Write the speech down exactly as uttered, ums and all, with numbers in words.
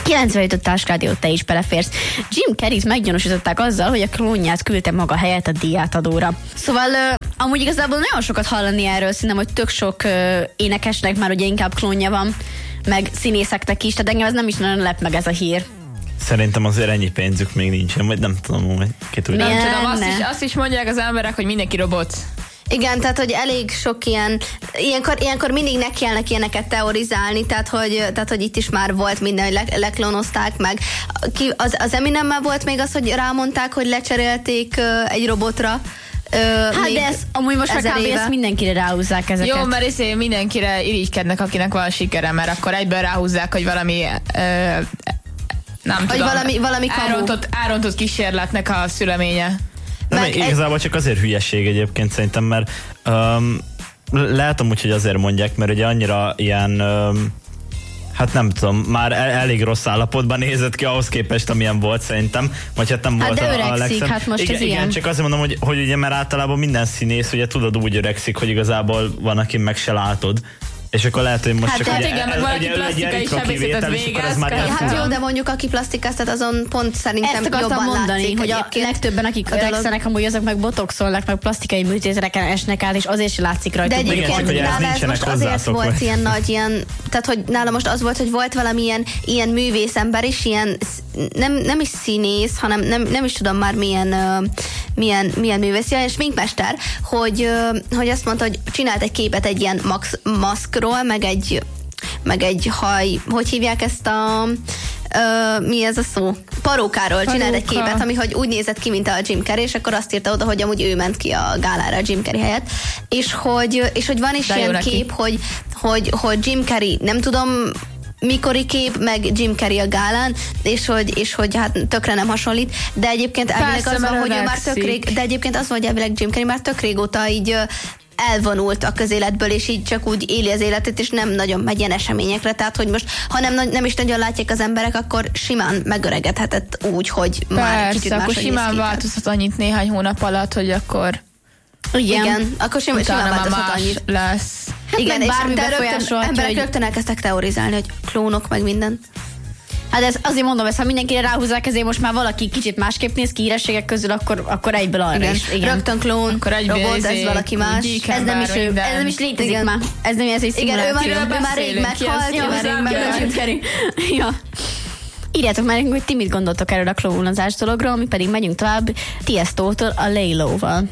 kilencvenöt társrádiót te is beleférsz. Jim Carreyt meggyanúsították azzal, hogy a klónját küldte maga helyett a díjátadóra. Szóval uh, amúgy igazából nagyon sokat hallani erről, szerintem, hogy tök sok uh, énekesnek már ugye inkább klónja van, meg színészeknek is, tehát engem ez nem is nagyon lep meg ez a hír. Szerintem azért ennyi pénzük még nincsen, vagy nem tudom, hogy ki tudja. Nem tudom, azt is, azt is mondják az emberek, hogy mindenki robot. Igen, tehát, hogy elég sok ilyen, ilyenkor, ilyenkor mindig nekielnek ilyeneket teorizálni, tehát hogy, tehát, hogy itt is már volt minden, hogy le, leklónozták meg. Ki, az, az Eminemmel volt még az, hogy rámondták, hogy lecserélték uh, egy robotra. Uh, hát de ez, amúgy most a kb. Ezt mindenkire ráhúzzák ezeket. Jó, mert ezért mindenkire irigykednek, akinek van sikere, mert akkor egyből ráhúzzák, hogy valami uh, nem hogy tudom, valami, valami árontott, árontott kísérletnek a szüleménye. Nem, meg igazából egy... csak azért hülyeség egyébként szerintem, mert um, lehet amúgy, hogy azért mondják, mert ugye annyira ilyen, um, hát nem tudom, már el, elég rossz állapotban nézett ki ahhoz képest, amilyen volt szerintem, vagy hát nem hát volt de a, öregszik, a legszebb. hát most igen, ez igen, ilyen. csak azért mondom, hogy, hogy ugye, mert általában minden színész, ugye tudod, úgy öregszik, hogy igazából van, aki meg se látod. És akkor lehet, hogy most hát csak hát ugye, igen, meg valaki plastikai sebészetet végez. Hát jó, de mondjuk aki plastikáztat, azon pont szerintem ezt jobban mondani, látszik hogy egyébként. a legtöbben, akik öregszenek, amúgy azok meg botoxolnak, meg plastikai műtétereken esnek át, és azért se látszik rajtuk. De egyébként igen, nála ez most azért vagy. volt ilyen nagy, ilyen, tehát hogy nála most az volt, hogy volt valamilyen ilyen művészember is, ilyen nem, nem is színész, hanem nem, nem is tudom már milyen, uh, milyen, milyen művész, ilyen sminkmester, hogy, uh, hogy azt mondta, hogy csinált egy képet egy ilyen max, maszkról, meg egy meg egy haj, hogy hívják ezt a uh, mi ez a szó? Parókáról csinált egy képet, ami hogy úgy nézett ki, mint a Jim Carrey, és akkor azt írta oda, hogy amúgy ő ment ki a gálára a Jim Carrey helyett, és hogy, és hogy van is de ilyen kép, hogy, hogy, hogy Jim Carrey, nem tudom mikori kép, meg Jim Carrey a gálán, és hogy, és hogy hát tökre nem hasonlít, de egyébként elvileg az van, hogy ő már tök rég, de egyébként az van, hogy elvileg Jim Carrey már tök régóta így elvonult a közéletből, és így csak úgy éli az életét, és nem nagyon megy ilyen eseményekre, tehát hogy most, ha nem, nem is nagyon látják az emberek, akkor simán megöregedhetett úgy, hogy persze, már kicsit akkor simán változhat annyit néhány hónap alatt, hogy akkor igen, igen akkor simán, simán változhat annyit. Lesz. Hát igen, és bármi de befolyásolhatja, emberek hogy... rögtön elkezdtek teorizálni, hogy klónok, meg minden. Hát ez, azért mondom, ezt ha mindenkire ráhúzzák, ezért most már valaki kicsit másképp néz ki hírességek közül, akkor, akkor egyből arra igen. is. Igen. Rögtön klón, akkor robot, ez valaki más. Ez nem, is ő, ez nem is létezik igen. már. Ez nem ez egy szimuláció. Igen, ő már, ő már rég meghalt, ő már rég meghalt. Ja. Írjátok már, hogy ti mit gondoltok erről a klónozás dologról, mi pedig megyünk tovább Tiestótól a Lay Low-val.